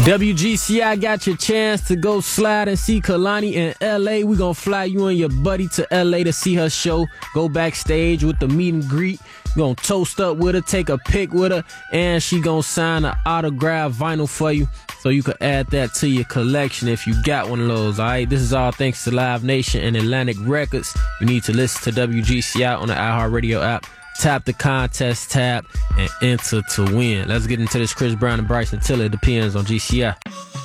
WGCI got your chance to go slide and see Kehlani in LA. We gonna fly you and your buddy to LA to see her show. Go backstage with the meet and greet. We gonna toast up with her, take a pic with her, and she gonna sign an autographed vinyl for you so you can add that to your collection if you got one of those. All right, this is all thanks to Live Nation and Atlantic Records. You need to listen to WGCI on the iHeartRadio app. Tap the contest tab and enter to win. Let's get into this Chris Brown and Bryson Tiller. It depends on GCI.